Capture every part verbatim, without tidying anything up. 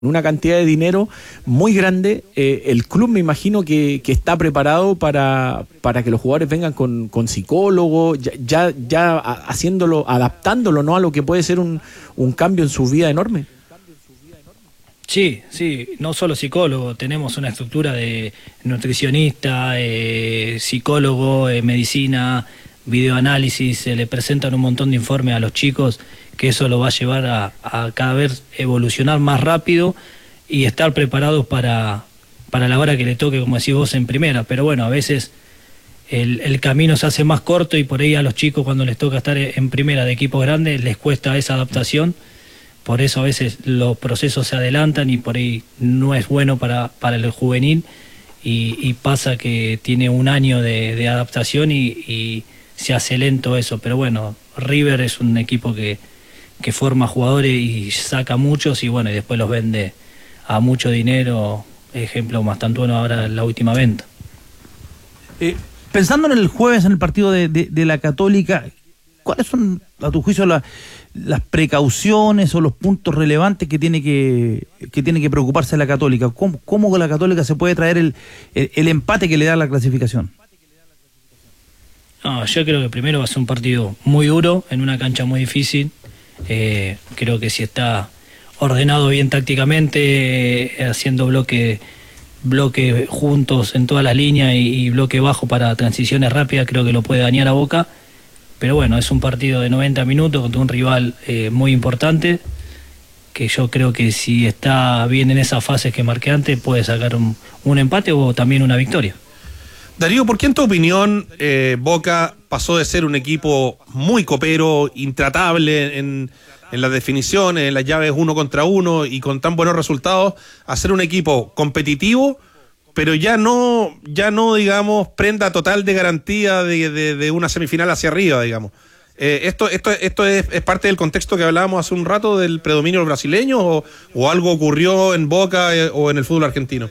una cantidad de dinero muy grande. Eh, el club me imagino que, que está preparado para, para que los jugadores vengan con, con psicólogo, ya, ya, ya haciéndolo, adaptándolo, ¿no?, a lo que puede ser un, un cambio en su vida enorme. Sí, sí, no solo psicólogo, tenemos una estructura de nutricionista, eh, psicólogo, eh, medicina, videoanálisis, se le presentan un montón de informes a los chicos, que eso lo va a llevar a, a cada vez evolucionar más rápido y estar preparados para, para la hora que le toque, como decís vos, en primera. Pero bueno, a veces el, el camino se hace más corto y por ahí a los chicos cuando les toca estar en primera de equipos grandes les cuesta esa adaptación. Por eso a veces los procesos se adelantan y por ahí no es bueno para, para el juvenil y, y pasa que tiene un año de, de adaptación y, y se hace lento eso. Pero bueno, River es un equipo que, que forma jugadores y saca muchos y bueno, y después los vende a mucho dinero. Ejemplo Mastantuono ahora en la última venta. Eh, pensando en el jueves en el partido de, de, de la Católica, ¿cuáles son, a tu juicio, la, las precauciones o los puntos relevantes que tiene que, que tiene que preocuparse la Católica? ¿Cómo, cómo la Católica se puede traer el, el, el empate que le da la clasificación? No, yo creo que primero va a ser un partido muy duro, en una cancha muy difícil. Eh, creo que si está ordenado bien tácticamente, eh, haciendo bloque, bloque juntos en todas las líneas y, y bloque bajo para transiciones rápidas, creo que lo puede dañar a Boca. Pero bueno, es un partido de noventa minutos contra un rival eh, muy importante, que yo creo que si está bien en esas fases que marqué antes, puede sacar un, un empate o también una victoria. Darío, ¿por qué en tu opinión eh, Boca pasó de ser un equipo muy copero, intratable en, en las definiciones, en las llaves uno contra uno y con tan buenos resultados, a ser un equipo competitivo, pero ya no, ya no, digamos, prenda total de garantía de, de, de una semifinal hacia arriba, digamos? Eh, ¿Esto, esto, esto es, es parte del contexto que hablábamos hace un rato del predominio brasileño o, o algo ocurrió en Boca eh, o en el fútbol argentino?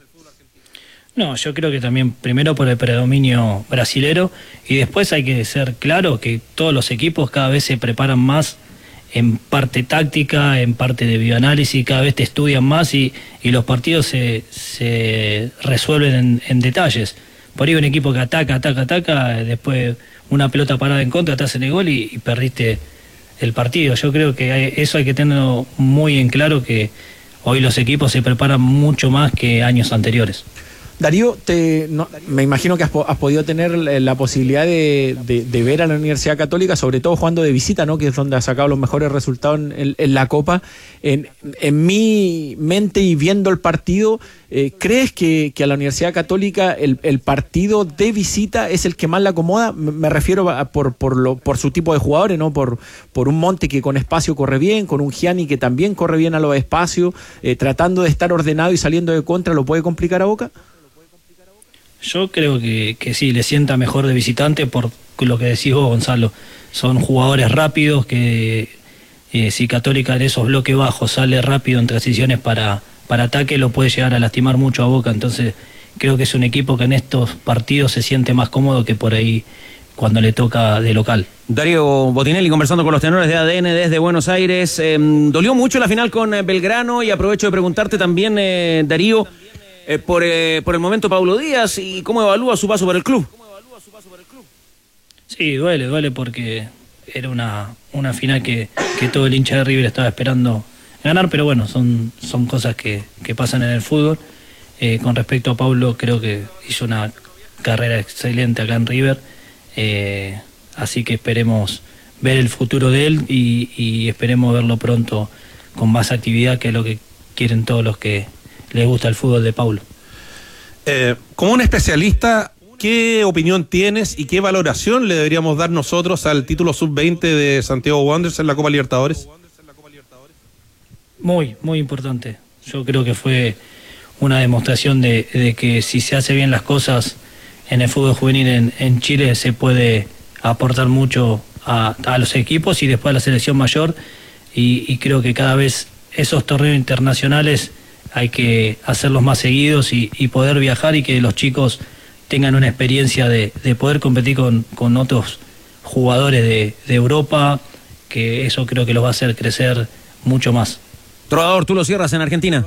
No, yo creo que también primero por el predominio brasilero y después hay que ser claro que todos los equipos cada vez se preparan más en parte táctica, en parte de bioanálisis, cada vez te estudian más y, y los partidos se, se resuelven en, en detalles. Por ahí un equipo que ataca, ataca, ataca, después una pelota parada en contra, te hacen el gol y, y perdiste el partido. Yo creo que hay, eso hay que tenerlo muy en claro, que hoy los equipos se preparan mucho más que años anteriores. Darío, te, no, me imagino que has, has podido tener la posibilidad de, de, de ver a la Universidad Católica, sobre todo jugando de visita, ¿no?, que es donde ha sacado los mejores resultados en, en, en la Copa. En, en mi mente y viendo el partido, eh, ¿crees que, que a la Universidad Católica el, el partido de visita es el que más la acomoda? Me, me refiero a, por, por, lo, por su tipo de jugadores, ¿no? Por, por un Monte que con espacio corre bien, con un Gianni que también corre bien a los espacios, eh, tratando de estar ordenado y saliendo de contra, ¿lo puede complicar a Boca? Yo creo que, que sí, le sienta mejor de visitante por lo que decís vos, Gonzalo. Son jugadores rápidos que eh, si Católica en esos bloques bajos sale rápido en transiciones para, para ataque, lo puede llegar a lastimar mucho a Boca. Entonces creo que es un equipo que en estos partidos se siente más cómodo que por ahí cuando le toca de local. Darío Botinelli conversando con los tenores de A D N desde Buenos Aires. Eh, dolió mucho la final con Belgrano y aprovecho de preguntarte también, eh, Darío, Eh, por, eh, por el momento Paulo Díaz y cómo evalúa su paso por el club. Sí, duele, duele porque era una, una final que, que todo el hincha de River estaba esperando ganar, pero bueno, son, son cosas que, que pasan en el fútbol. Eh, con respecto a Paulo, creo que hizo una carrera excelente acá en River, eh, así que esperemos ver el futuro de él y, y esperemos verlo pronto con más actividad, que es lo que quieren todos los que les gusta el fútbol de Paulo. Eh, como un especialista, ¿qué opinión tienes y qué valoración le deberíamos dar nosotros al título sub veinte de Santiago Wanderers en la Copa Libertadores? Muy, muy importante. Yo creo que fue una demostración de, de que si se hace bien las cosas en el fútbol juvenil en, en Chile se puede aportar mucho a, a los equipos y después a la selección mayor y, y creo que cada vez esos torneos internacionales hay que hacerlos más seguidos y, y poder viajar y que los chicos tengan una experiencia de, de poder competir con, con otros jugadores de, de Europa, que eso creo que los va a hacer crecer mucho más. Trovador, tú lo cierras en Argentina.